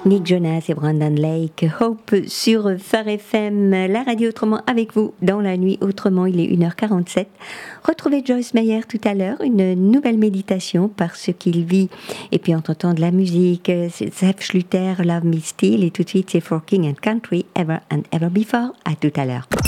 Nick Jonas et Brandon Lake, Hope sur Phare FM, la radio autrement avec vous dans la nuit autrement, il est 1h47. Retrouvez Joyce Meyer tout à l'heure, une nouvelle méditation par ce qu'il vit. Et puis en entendant de la musique, c'est Zef Schluter, Love Me Still, et tout de suite c'est For King and Country, Ever and Ever Before. À tout à l'heure.